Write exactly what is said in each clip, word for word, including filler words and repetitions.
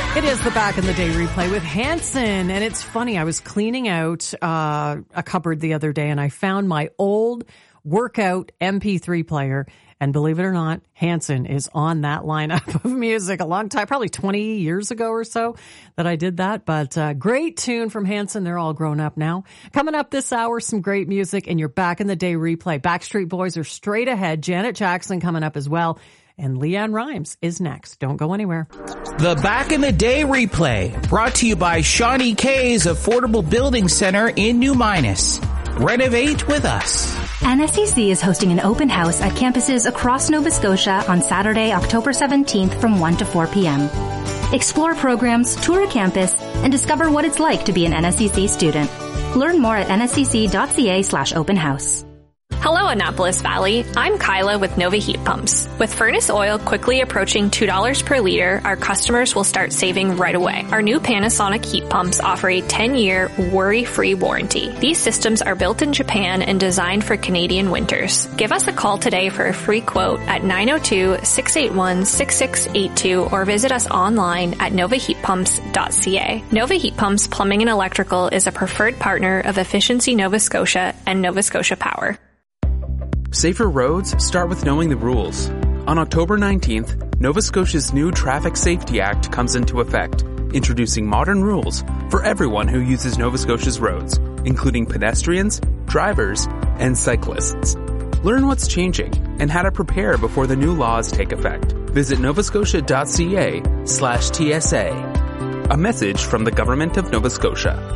It is the Back in the Day replay with Hanson. And it's funny, I was cleaning out uh, a cupboard the other day and I found my old workout M P three player. And believe it or not, Hanson is on that lineup of music a long time, probably twenty years ago or so that I did that. But uh, great tune from Hanson. They're all grown up now. Coming up this hour, some great music in your Back in the Day replay. Backstreet Boys are straight ahead. Janet Jackson coming up as well. And Leanne Rimes is next. Don't go anywhere. The Back in the Day replay, brought to you by Shawnee K's Affordable Building Center in New Minas. Renovate with us. N S C C is hosting an open house at campuses across Nova Scotia on Saturday, October seventeenth from one to four p.m. Explore programs, tour a campus, and discover what it's like to be an N S C C student. Learn more at nscc.ca slash open house. Hello, Annapolis Valley. I'm Kyla with Nova Heat Pumps. With furnace oil quickly approaching two dollars per liter, our customers will start saving right away. Our new Panasonic heat pumps offer a ten-year worry-free warranty. These systems are built in Japan and designed for Canadian winters. Give us a call today for a free quote at nine oh two, six eight one, six six eight two or visit us online at nova heat pumps dot c a. Nova Heat Pumps Plumbing and Electrical is a preferred partner of Efficiency Nova Scotia and Nova Scotia Power. Safer roads start with knowing the rules. On October nineteenth, Nova Scotia's new Traffic Safety Act comes into effect, introducing modern rules for everyone who uses Nova Scotia's roads, including pedestrians, drivers, and cyclists. Learn what's changing and how to prepare before the new laws take effect. Visit novascotia.ca slash TSA. A message from the Government of Nova Scotia.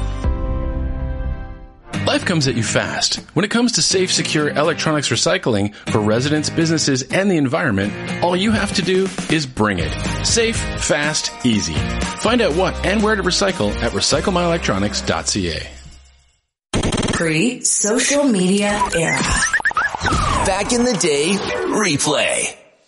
Life comes at you fast. When it comes to safe, secure electronics recycling for residents, businesses, and the environment, all you have to do is bring it. Safe, fast, easy. Find out what and where to recycle at recycle my electronics dot c a. Pre-social media era. Back in the Day replay.